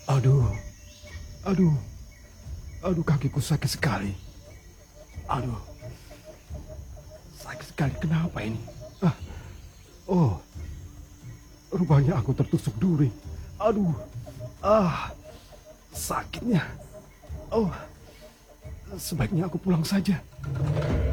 Aduh, aduh, aduh kakiku sakit sekali. Aduh, sakit sekali. Kenapa ini? Ah, oh, rupanya aku tertusuk duri. Aduh, sakitnya. Oh, sebaiknya aku pulang saja.